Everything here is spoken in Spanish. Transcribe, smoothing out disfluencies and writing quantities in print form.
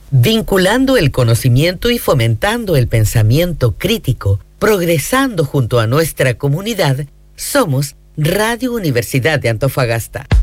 vinculando el conocimiento y fomentando el pensamiento crítico, progresando junto a nuestra comunidad. Somos Radio Universidad de Antofagasta.